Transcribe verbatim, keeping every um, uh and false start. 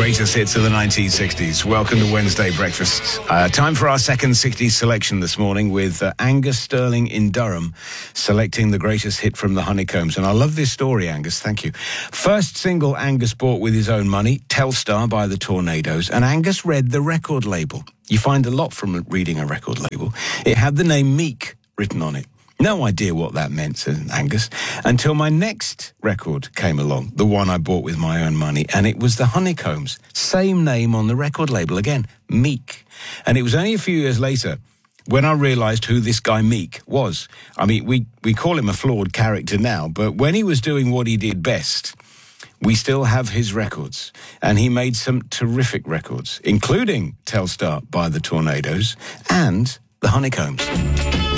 greatest hits of the nineteen sixties. Welcome to Wednesday Breakfast. Uh, time for our second sixties selection this morning with uh, Angus Sterling in Durham selecting the greatest hit from the Honeycombs. And I love this story, Angus. Thank you. First single Angus bought with his own money, Telstar by the Tornadoes. And Angus read the record label. You find a lot from reading a record label. It had the name Meek written on it. No idea what that meant, said Angus, until my next record came along, the one I bought with my own money, and it was the Honeycombs. Same name on the record label again, Meek. And it was only a few years later when I realised who this guy Meek was. I mean, we, we call him a flawed character now, but when he was doing what he did best, we still have his records. And he made some terrific records, including Telstar by the Tornadoes and the Honeycombs.